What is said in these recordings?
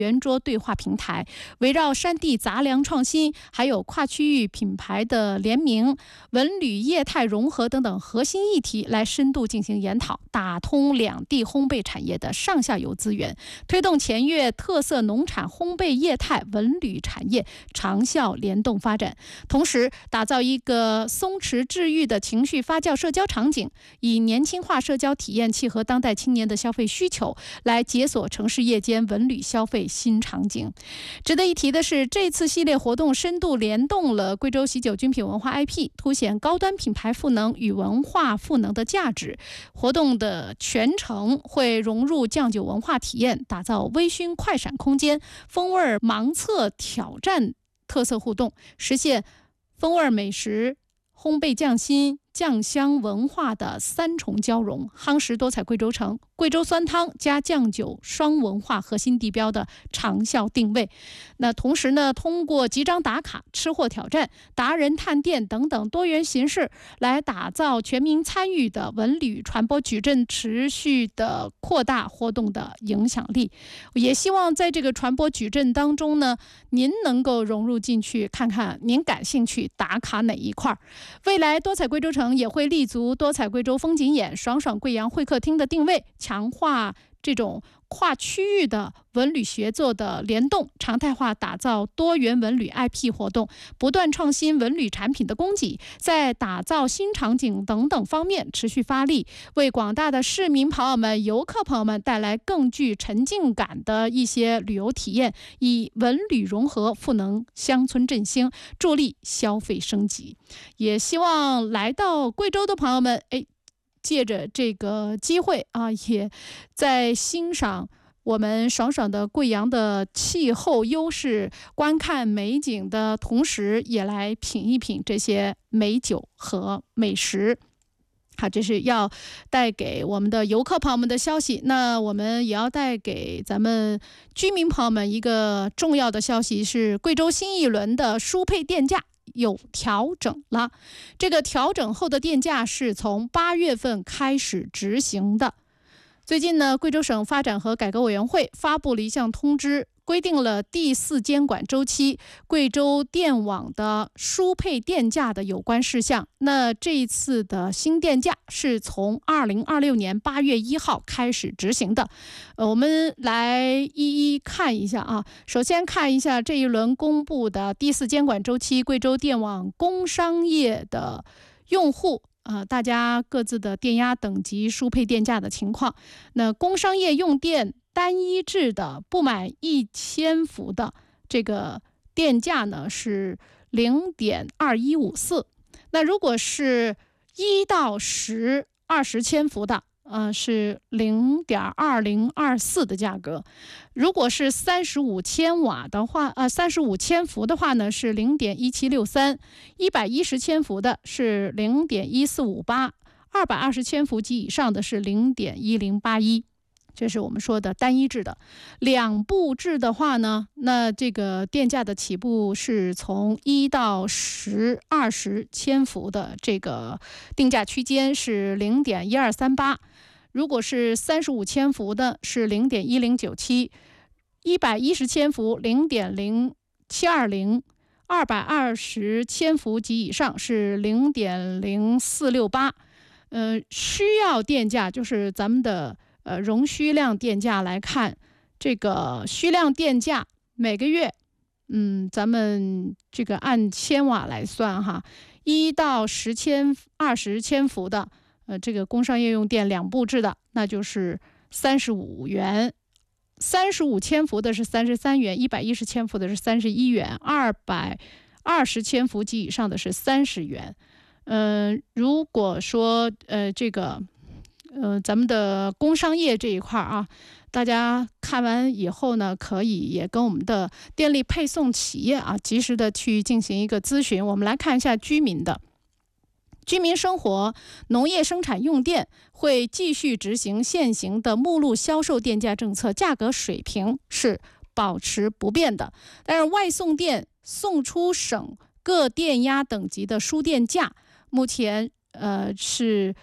圆桌对话平台，围绕山地杂粮创新，还有跨区域品牌的联名、文旅业态融合等等核心议题来深度进行研讨，打通两地烘焙产业的上下游资源，推动前越特色农产烘焙业态文旅产业长效联动发展，同时打造一个松弛治愈的情绪发酵社交场景，以年轻化社交体验契合当代青年的消费需求，来解锁城市夜间文旅消费新场景。值得一提的是，这次系列活动深度联动了贵州喜酒军品文化 IP， 凸显高端品牌赋能与文化赋能的价值。活动的全程会融入酱酒文化体验，打造微醺快闪空间，风味盲测挑战特色互动，实现风味美食、烘焙匠心、酱香文化的三重交融，夯实多彩贵州城贵州酸汤加酱酒双文化核心地标的长效定位。那同时呢，通过集章打卡、吃货挑战、达人探店等等多元形式，来打造全民参与的文旅传播矩阵，持续的扩大活动的影响力。也希望在这个传播矩阵当中呢，您能够融入进去，看看您感兴趣打卡哪一块。未来多彩贵州城也会立足多彩贵州风景眼、爽爽贵阳会客厅的定位，强化这种跨区域的文旅协作的联动，常态化打造多元文旅 IP 活动，不断创新文旅产品的供给，在打造新场景等等方面持续发力，为广大的市民朋友们、游客朋友们带来更具沉浸感的一些旅游体验，以文旅融合赋能乡村振兴，助力消费升级。也希望来到贵州的朋友们，借着这个机会啊，也在欣赏我们爽爽的贵阳的气候优势、观看美景的同时，也来品一品这些美酒和美食。好，这是要带给我们的游客朋友们的消息。那我们也要带给咱们居民朋友们一个重要的消息，是贵州新一轮的输配电价有调整了。这个调整后的电价是从8月份开始执行的。最近呢，贵州省发展和改革委员会发布了一项通知，规定了第4监管周期贵州电网的输配电价的有关事项。那这一次的新电价是从2026年8月1号开始执行的。我们来一一看一下啊。首先看一下这一轮公布的第4监管周期贵州电网工商业的用户大家各自的电压等级输配电价的情况。那工商业用电单一制的不满1000伏的这个电价呢是 0.2154， 那如果是1到10 20千伏的是 0.2024 的价格。如果是35千瓦的话35千伏的话呢是 0.1763， 110千伏的是 0.1458， 220千伏及以上的是 0.1081。这是我们说的单一制的。两步制的话呢，那这个电价的起步是从1到10 20千伏的这个定价区间是 0.1238， 如果是35千伏的是 0.1097， 110千伏 0.0720， 220千伏及以上是 0.0468。需要电价就是咱们的容需量电价来看，这个需量电价每个月咱们这个按千瓦来算哈，1到10千20千伏的这个工商业用电两步制的，那就是35元，35千伏的是33元，110千伏的是31元，220千伏及以上的是30元。如果说这个咱们的工商业这一块啊，大家看完以后呢，可以也跟我们的电力配送企业及时的去进行一个咨询。我们来看一下居民的。居民生活、农业生产用电会继续执行现行的目录销售电价政策，价格水平是保持不变的。但是外送电送出省各电压等级的输电价，目前是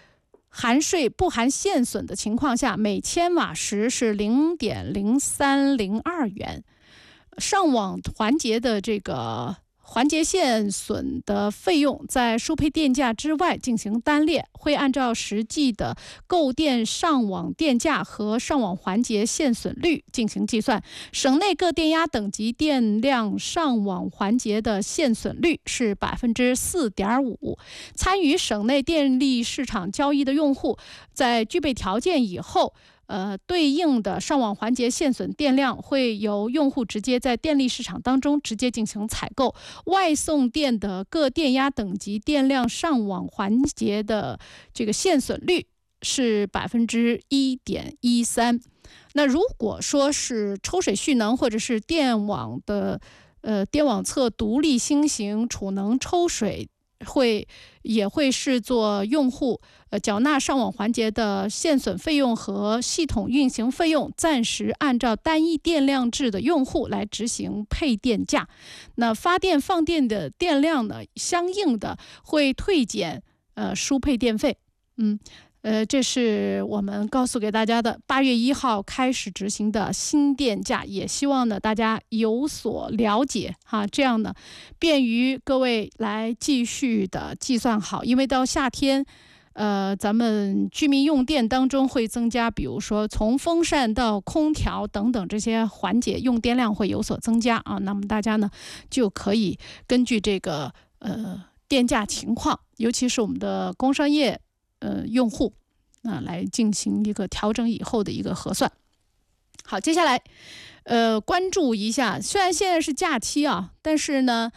含税不含现损的情况下，每千瓦时是0.0302元。上网环节的这个环节现损的费用在输配电价之外进行单列，会按照实际的购电上网电价和上网环节现损率进行计算。省内各电压等级电量上网环节的现损率是 4.5%。参与省内电力市场交易的用户，在具备条件以后，对应的上网环节现损电量会由用户直接在电力市场当中直接进行采购。外送电的各电压等级电量上网环节的这个现损率是 1.13%。那如果说是抽水蓄能或者是电网侧独立星型储能抽水，也会视作用户缴纳上网环节的现损费用和系统运行费用，暂时按照单一电量制的用户来执行配电价。那发电放电的电量呢，相应的会退减输配电费。这是我们告诉给大家的8月1号开始执行的新电价，也希望呢大家有所了解哈，这样呢便于各位来继续的计算好。因为到夏天咱们居民用电当中会增加，比如说从风扇到空调等等这些环节用电量会有所增加啊，那么大家呢就可以根据这个电价情况，尤其是我们的工商业用户来进行一个调整以后的一个核算。好，接下来关注一下，虽然现在是假期啊，但是呢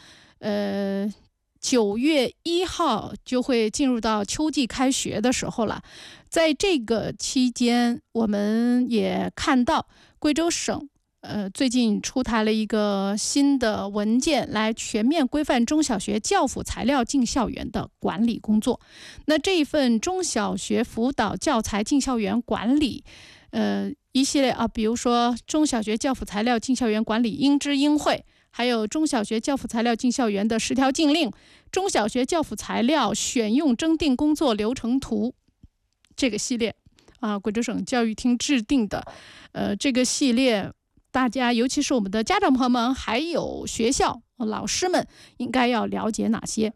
9月1号就会进入到秋季开学的时候了。在这个期间，我们也看到贵州省最近出台了一个新的文件，来全面规范中小学教辅材料进校园的管理工作。那这一份中小学辅导教材进校园管理一系列比如说中小学教辅材料进校园管理应知应会，还有中小学教辅材料进校园的10条禁令，中小学教辅材料选用征订工作流程图，这个系列贵州省教育厅制定的这个系列，大家尤其是我们的家长朋友们还有学校老师们应该要了解哪些。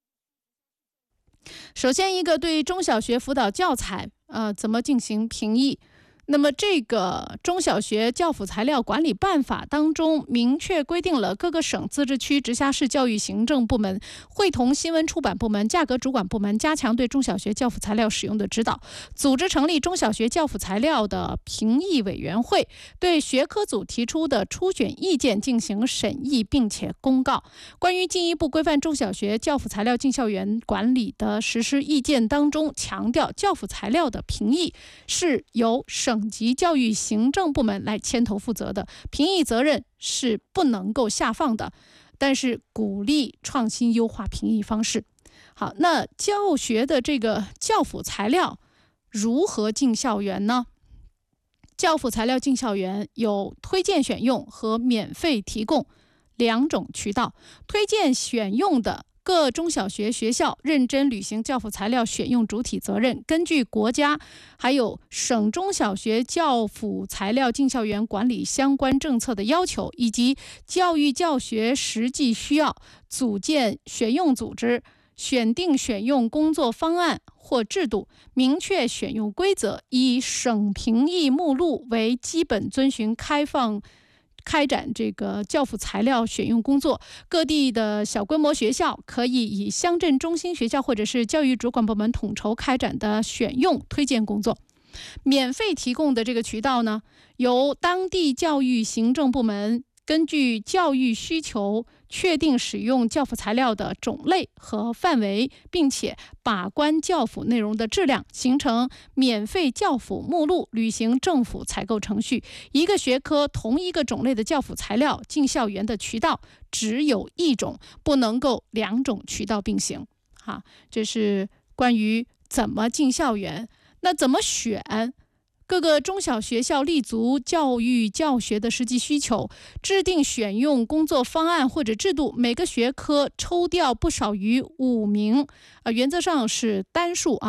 首先一个，对中小学辅导教材怎么进行评议。那么这个中小学教辅材料管理办法当中明确规定了各个省、自治区、直辖市教育行政部门会同新闻出版部门、价格主管部门加强对中小学教辅材料使用的指导，组织成立中小学教辅材料的评议委员会，对学科组提出的初选意见进行审议并且公告。关于进一步规范中小学教辅材料进校园管理的实施意见当中强调，教辅材料的评议是由省级教育行政部门来牵头负责的，评议责任是不能够下放的，但是鼓励创新优化评议方式。好，那教学的这个教辅材料如何进校园呢？教辅材料进校园有推荐选用和免费提供2种渠道。推荐选用的，各中小学学校认真履行教辅材料选用主体责任，根据国家还有省中小学教辅材料进校园管理相关政策的要求，以及教育教学实际需要，组建选用组织，选定选用工作方案或制度，明确选用规则，以省评议目录为基本，遵循开展这个教辅材料选用工作。各地的小规模学校可以以乡镇中心学校或者是教育主管部门统筹开展的选用推荐工作。免费提供的这个渠道呢，由当地教育行政部门根据教育需求确定使用教辅材料的种类和范围，并且把关教辅内容的质量，形成免费教辅目录，履行政府采购程序。一个学科同一个种类的教辅材料进校园的渠道只有1种，不能够2种渠道并行。这是关于怎么进校园。那怎么选？各个中小学校立足教育教学的实际需求，制定选用工作方案或者制度，每个学科抽调不少于5名，原则上是单数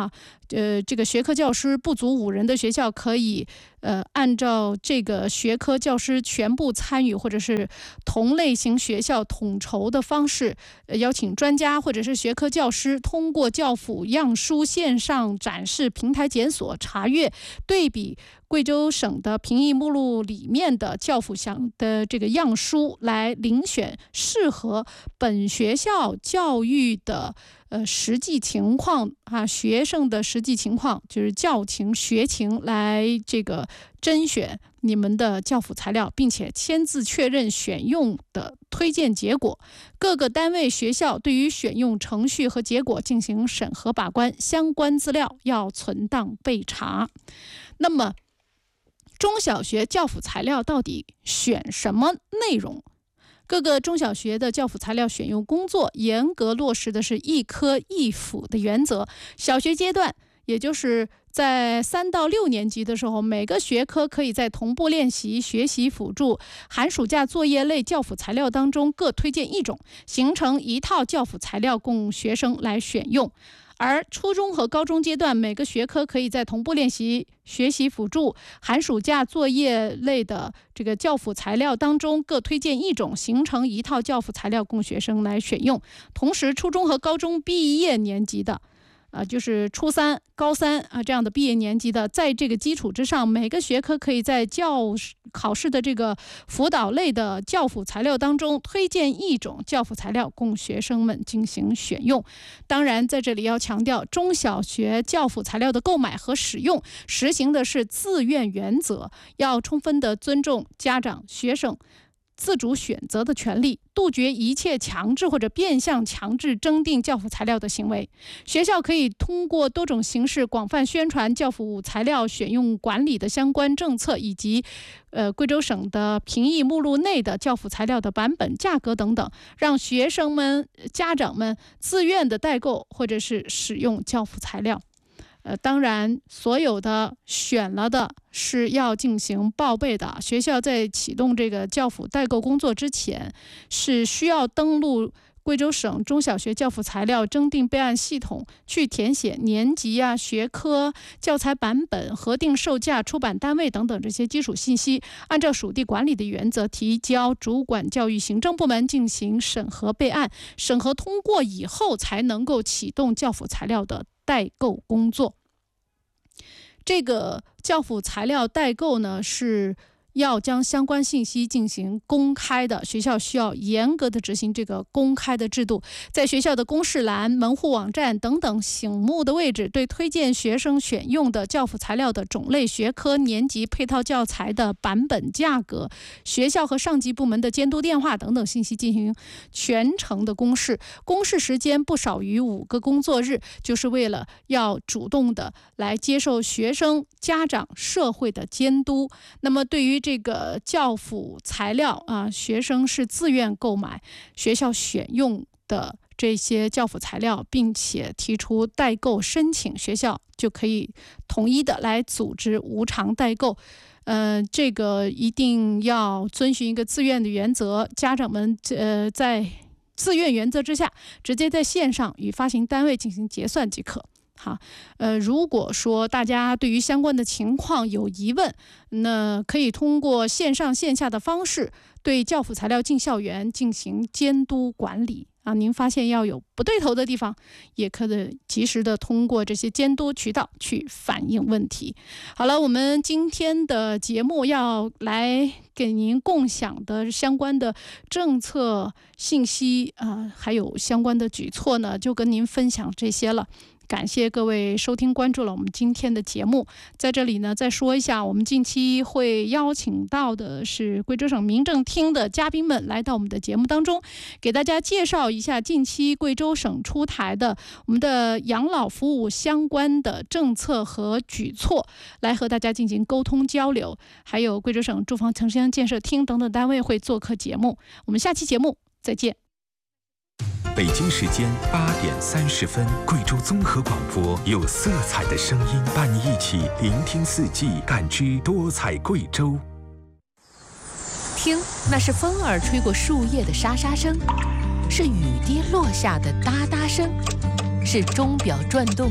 这个学科教师不足5人的学校可以按照这个学科教师全部参与或者是同类型学校统筹的方式，邀请专家或者是学科教师通过教辅样书线上展示平台检索查阅对比贵州省的评议目录里面的教辅的这个样书，来遴选适合本学校教育的实际情况学生的实际情况，就是教情学情，来这个甄选你们的教辅材料，并且签字确认选用的推荐结果。各个单位学校对于选用程序和结果进行审核把关，相关资料要存档备查。那么中小学教辅材料到底选什么内容？各个中小学的教辅材料选用工作严格落实的是一科一辅的原则。小学阶段，也就是在3到6年级的时候，每个学科可以在同步练习、学习辅助、寒暑假作业类教辅材料当中各推荐一种，形成一套教辅材料供学生来选用。而初中和高中阶段，每个学科可以在同步练习、学习辅助、寒暑假作业类的这个教辅材料当中各推荐一种，形成一套教辅材料供学生来选用。同时，初中和高中毕业年级的就是初3、高3这样的毕业年级的，在这个基础之上，每个学科可以在考试的这个辅导类的教辅材料当中推荐一种教辅材料供学生们进行选用。当然，在这里要强调，中小学教辅材料的购买和使用实行的是自愿原则，要充分的尊重家长、学生自主选择的权利，杜绝一切强制或者变相强制征订教辅材料的行为。学校可以通过多种形式广泛宣传教辅材料选用管理的相关政策，以及贵州省的评议目录内的教辅材料的版本、价格等等，让学生们、家长们自愿的代购或者是使用教辅材料。当然，所有的选了的是要进行报备的。学校在启动这个教辅代购工作之前，是需要登录贵州省中小学教辅材料征订备案系统，去填写年级学科、教材版本、核定售价、出版单位等等这些基础信息，按照属地管理的原则提交主管教育行政部门进行审核备案，审核通过以后才能够启动教辅材料的代购工作。这个教辅材料代购呢，是要将相关信息进行公开的，学校需要严格的执行这个公开的制度，在学校的公示栏、门户网站等等醒目的位置，对推荐学生选用的教辅材料的种类、学科、年级、配套教材的版本、价格、学校和上级部门的监督电话等等信息进行全程的公示。公示时间不少于5个工作日，就是为了要主动的来接受学生、家长、社会的监督。那么对于这个教辅材料学生是自愿购买学校选用的这些教辅材料，并且提出代购申请，学校就可以统一的来组织无偿代购。这个一定要遵循一个自愿的原则，家长们在自愿原则之下，直接在线上与发行单位进行结算即可。如果说大家对于相关的情况有疑问，那可以通过线上线下的方式对教辅材料进校园进行监督管理。您发现要有不对头的地方，也可以及时的通过这些监督渠道去反映问题。好了，我们今天的节目要来给您共享的相关的政策信息还有相关的举措呢，就跟您分享这些了。感谢各位收听关注了我们今天的节目。在这里呢，再说一下，我们近期会邀请到的是贵州省民政厅的嘉宾们来到我们的节目当中，给大家介绍一下近期贵州省出台的我们的养老服务相关的政策和举措，来和大家进行沟通交流。还有贵州省住房城乡建设厅等等单位会做客节目。我们下期节目再见。 北京时间8点30分，贵州综合广播有色彩的声音，伴你一起聆听四季，感知多彩贵州。 听，那是风儿吹过树叶的沙沙声，是雨滴落下的哒哒声，是钟表转动的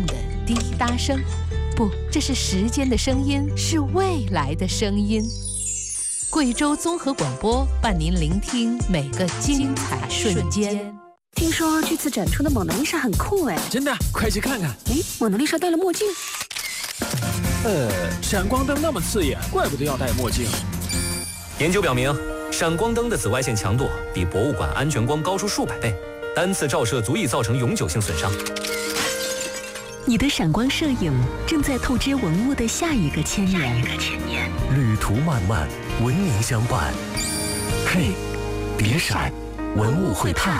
滴答声。不，这是时间的声音，是未来的声音。贵州综合广播伴您聆听每个精彩瞬间。 听说这次展出的蒙娜丽莎很酷哎！ 真的，快去看看。 蒙娜丽莎戴了墨镜。 闪光灯那么刺眼，怪不得要戴墨镜。 研究表明，闪光灯的紫外线强度比博物馆安全光高出数百倍，单次照射足以造成永久性损伤。 你的闪光摄影正在透支文物的下一个千年。 旅途漫漫，文明相伴。嘿，别闪，文物会探。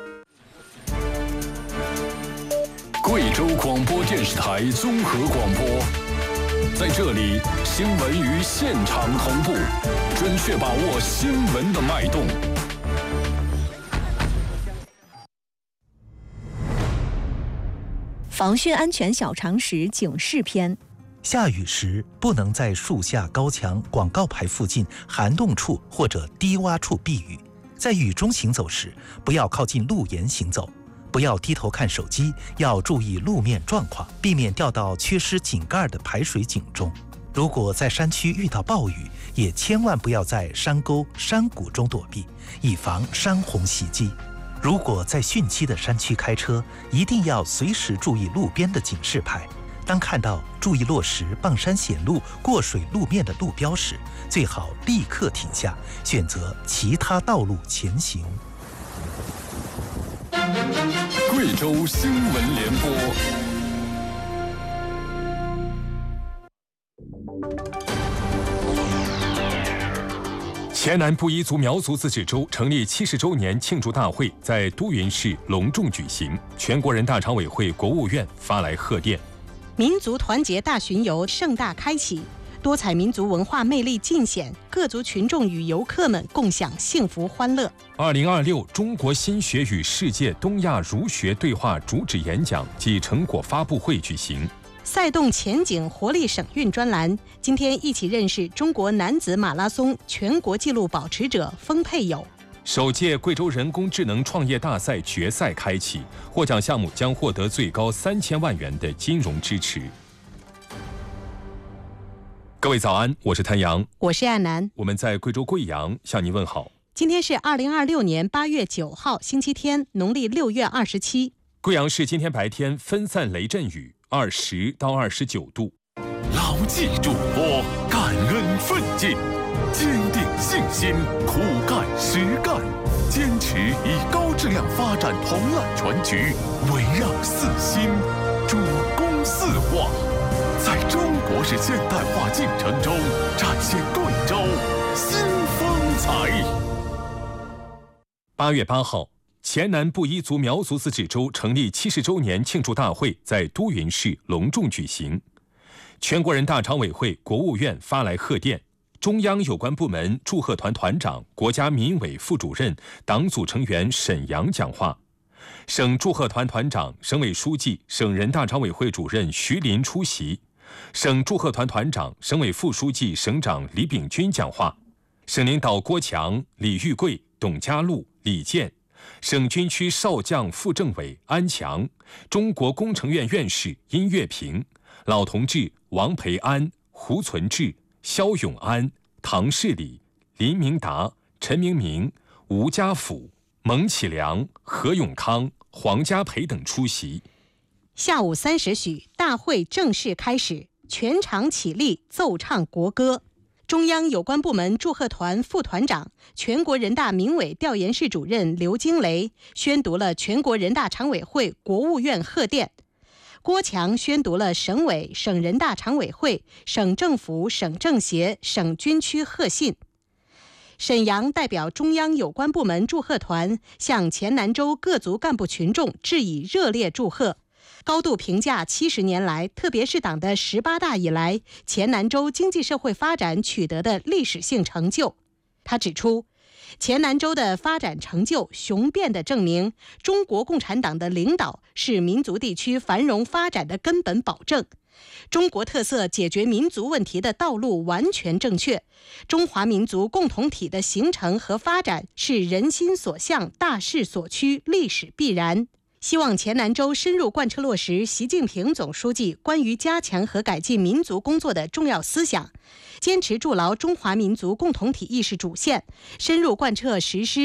贵州广播电视台综合广播，在这里，新闻与现场同步，准确把握新闻的脉动。 防汛安全小常识警示篇： 下雨时不能在树下、高墙、广告牌附近、涵洞处或者低洼处避雨。在雨中行走时，不要靠近路沿行走，不要低头看手机，要注意路面状况，避免掉到缺失井盖的排水井中。如果在山区遇到暴雨，也千万不要在山沟、山谷中躲避，以防山洪袭击。如果在汛期的山区开车，一定要随时注意路边的警示牌。当看到注意落石、傍山显路、过水路面的路标时，最好立刻停下，选择其他道路前行。 贵州新闻联播。 黔南布依族苗族自治州成立70周年庆祝大会在都匀市隆重举行，全国人大常委会国务院发来贺电。 民族团结大巡游盛大开启，多彩民族文化魅力尽显，各族群众与游客们共享幸福欢乐。 2026中国新学与世界东亚儒学对话主旨演讲暨成果发布会举行。 赛动前景活力省运专栏，今天一起认识中国男子马拉松全国纪录保持者封佩友。 首届贵州人工智能创业大赛决赛开启，获奖项目将获得最高3000万元的金融支持。各位早安，我是谭阳， 我是亚楠， 我们在贵州贵阳向您问好。 今天是2026年8月9号星期天，农历6月27。 贵阳市今天白天分散雷阵雨，20到29度。 牢记嘱托，感恩奋进，坚定信心，苦干实干，坚持以高质量发展统揽全局，围绕四新，主攻四化，在中国式现代化进程中展现贵州新风采。 8月8号。黔南布依族苗族自治州成立70周年庆祝大会在都匀市隆重举行，全国人大常委会国务院发来贺电，中央有关部门祝贺团团长、国家民委副主任、党组成员沈阳讲话，省祝贺团团长、省委书记、省人大常委会主任徐林出席，省祝贺团团长、省委副书记、省长李炳军讲话，省领导郭强、李玉贵、董家禄、李健，省军区少将副政委安强，中国工程院院士殷月平，老同志王培安、胡存志、肖永安、唐世礼、林明达、陈明明、吴家甫、蒙启良、何永康、黄家培等出席。 下午3时许，大会正式开始，全场起立奏唱国歌。中央有关部门祝贺团副团长、全国人大民委调研室主任刘金雷宣读了全国人大常委会国务院贺电，郭强宣读了省委、省人大常委会、省政府、省政协、省军区贺信。沈阳代表中央有关部门祝贺团向黔南州各族干部群众致以热烈祝贺，高度评价70年来，特别是党的18大以来，黔南州经济社会发展取得的历史性成就。他指出，黔南州的发展成就雄辩地证明，中国共产党的领导是民族地区繁荣发展的根本保证，中国特色解决民族问题的道路完全正确，中华民族共同体的形成和发展是人心所向、大势所趋、历史必然。 希望黔南州深入贯彻落实习近平总书记关于加强和改进民族工作的重要思想，坚持筑牢中华民族共同体意识主线，深入贯彻实施